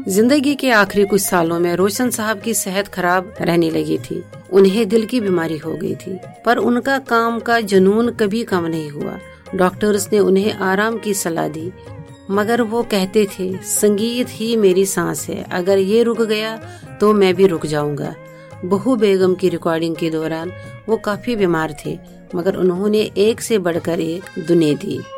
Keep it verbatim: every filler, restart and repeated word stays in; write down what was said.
जिंदगी के आखिरी कुछ सालों में रोशन साहब की सेहत खराब रहने लगी थी। उन्हें दिल की बीमारी हो गई थी, पर उनका काम का जुनून कभी कम नहीं हुआ। डॉक्टर्स ने उन्हें आराम की सलाह दी, मगर वो कहते थे संगीत ही मेरी सांस है, अगर ये रुक गया तो मैं भी रुक जाऊंगा। बहू बेगम की रिकॉर्डिंग के दौरान वो काफी बीमार थे, मगर उन्होंने एक से बढ़कर एक दुनिया दी।